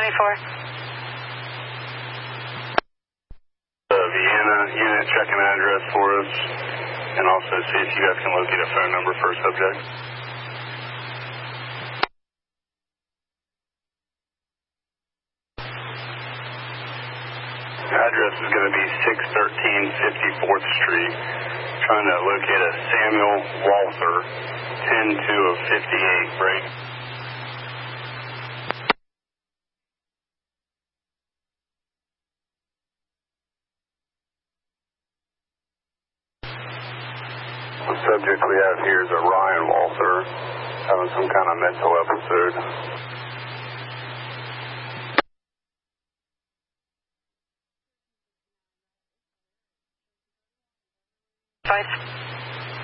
Vienna unit, check an address for us, and also see if you guys can locate a phone number for a subject. Address is going to be 613 54th Street. Trying to locate a Samuel Walther, 10-2 of 58, break. The subject we have here is a Ryan Walther, having some kind of mental episode.